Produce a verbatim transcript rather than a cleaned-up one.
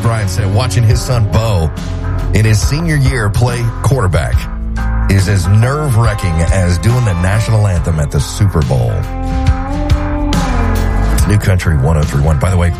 Bryant said watching his son Bo in his senior year play quarterback is as nerve-wracking as doing the national anthem at the Super Bowl. It's New Country one oh three point one. By the way,